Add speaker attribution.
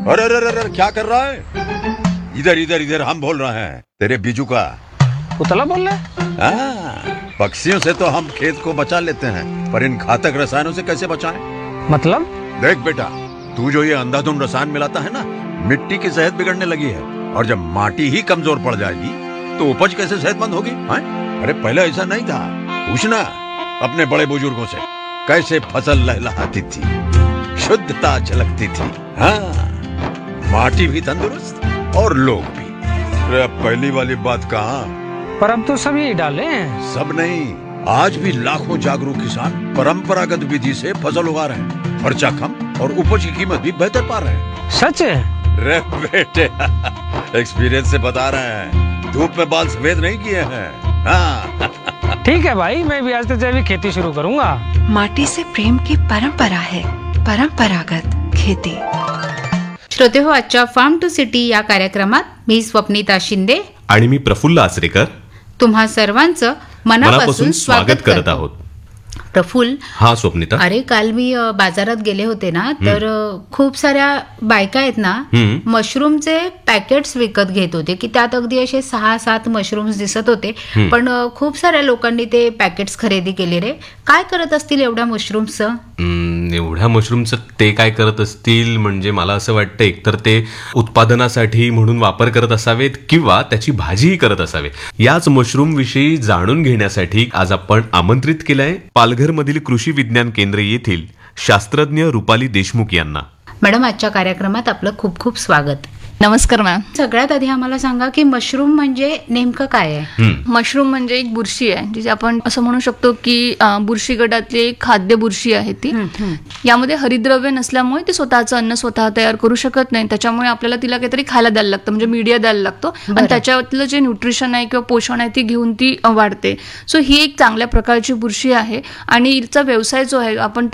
Speaker 1: अरे अरे अरे क्या कर रहा है? इधर इधर इधर, हम बोल रहे हैं तेरे बीजू का।
Speaker 2: उतला बोल रहा है?
Speaker 1: पक्षियों से तो हम खेत को बचा लेते हैं, पर इन घातक रसायनों से कैसे बचाएं?
Speaker 2: मतलब?
Speaker 1: देख बेटा, तू जो ये अंधाधुंध रसायन मिलाता है ना, मिट्टी की सेहत बिगड़ने लगी है। और जब माटी ही कमजोर पड़ जाएगी तो उपज कैसे सेहतमंद होगी? अरे पहले ऐसा नहीं था। पूछना अपने बड़े बुजुर्गों से, कैसे फसल लहलहाती थी, शुद्धता झलकती थी। हाँ, माटी भी तंदुरुस्त और लोग भी। अरे अब पहली वाली बात कहाँ?
Speaker 2: पर अब तो सब यही डाले हैं।
Speaker 1: सब नहीं, आज भी लाखों जागरूक किसान परंपरागत विधि से फसल उगा रहे हैं। खर्चा कम और उपज की कीमत भी बेहतर पा रहे हैं।
Speaker 2: सच है?
Speaker 1: रे बेटे, एक्सपीरियंस से बता रहे हैं, धूप में बाल सफेद नहीं किए हैं। हाँ।
Speaker 2: ठीक है भाई, मैं भी आज से जैविक खेती शुरू करूंगा।
Speaker 3: माटी से प्रेम की परंपरा है, परंपरागत खेती।
Speaker 4: श्रोते हो, आजच्या फार्म टू सिटी या कार्यक्रमात मी स्वप्निता शिंदे
Speaker 5: आणि मी प्रफुल्ल आचरेकर
Speaker 4: तुम्हा सर्वांचं मनापासून स्वागत करत
Speaker 5: आहोत.
Speaker 4: प्रफुल्ल,
Speaker 5: हा स्वप्निता.
Speaker 4: अरे काल मी बाजारात गेले होते ना, तर खूप साऱ्या बायका आहेत ना, मशरूमचे पॅकेट्स विकत घेत होते की त्यात अगदी असे 6-7 मशरूम्स दिसत होते. पण खूप साऱ्या लोकांनी ते पॅकेट्स खरेदी केले रे. काय करत असतील एवढ्या मशरूमचं?
Speaker 5: एवढ्या मशरूमचं ते काय करत असतील म्हणजे मला असं वाटतं, एकतर ते उत्पादनासाठी म्हणून वापर करत असावेत किंवा त्याची भाजीही करत असावेत. याच मशरूम विषयी जाणून घेण्यासाठी आज आपण आमंत्रित केलंय पालघर मधील कृषी विज्ञान केंद्र येथील शास्त्रज्ञ रुपाली देशमुख यांना.
Speaker 4: मॅडम, आजच्या कार्यक्रमात आपलं खूप खूप स्वागत.
Speaker 6: नमस्कार मॅम.
Speaker 4: सगळ्यात आधी आम्हाला सांगा की मशरूम म्हणजे नेमकं काय आहे?
Speaker 6: मशरूम म्हणजे एक बुरशी आहे, जी आपण असं म्हणू शकतो की बुरशी गटातली एक खाद्य बुरशी आहे ती. यामध्ये हरितद्रव्य नसल्यामुळे ती स्वतःचं अन्न स्वतः तयार करू शकत नाही. त्याच्यामुळे आपल्याला तिला काहीतरी खायला द्यायला लागतं, म्हणजे मीडिया द्यायला लागतो आणि त्याच्यातलं जे न्यूट्रिशन आहे किंवा पोषण आहे ती घेऊन ती वाढते. सो ही एक चांगल्या प्रकारची बुरशी आहे आणि हिचा व्यवसाय जो आहे, आपण